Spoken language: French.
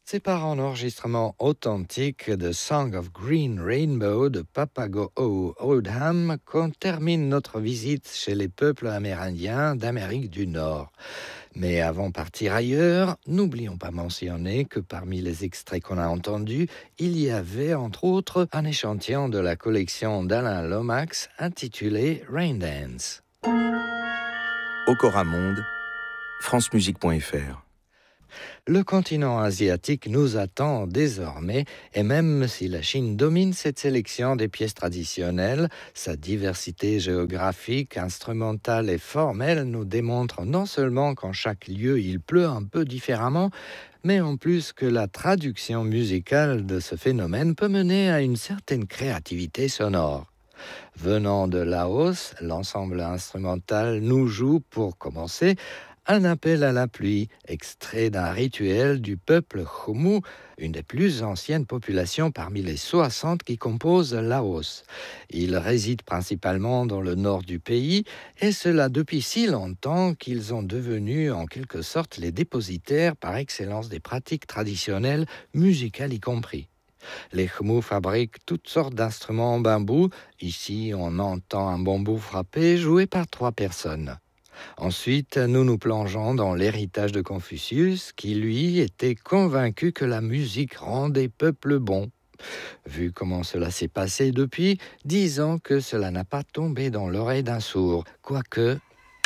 C'est par un enregistrement authentique de Song of Green Rainbow de Papago Oldham qu'on termine notre visite chez les peuples amérindiens d'Amérique du Nord. Mais avant de partir ailleurs, n'oublions pas mentionner que parmi les extraits qu'on a entendus, il y avait entre autres un échantillon de la collection d'Alain Lomax intitulé Rain Dance. Okora Monde, francemusique.fr. Le continent asiatique nous attend désormais, et même si la Chine domine cette sélection des pièces traditionnelles, sa diversité géographique, instrumentale et formelle nous démontre non seulement qu'en chaque lieu il pleut un peu différemment, mais en plus que la traduction musicale de ce phénomène peut mener à une certaine créativité sonore. Venant de Laos, l'ensemble instrumental nous joue, pour commencer, un appel à la pluie, extrait d'un rituel du peuple Khmu, une des plus anciennes populations parmi les 60 qui composent Laos. Ils résident principalement dans le nord du pays, et cela depuis si longtemps qu'ils ont devenu en quelque sorte les dépositaires par excellence des pratiques traditionnelles, musicales y compris. Les Khmu fabriquent toutes sortes d'instruments en bambou. Ici, on entend un bambou frappé joué par 3 personnes. Ensuite, nous nous plongeons dans l'héritage de Confucius, qui lui était convaincu que la musique rend des peuples bons. Vu comment cela s'est passé depuis, disons que cela n'a pas tombé dans l'oreille d'un sourd, quoique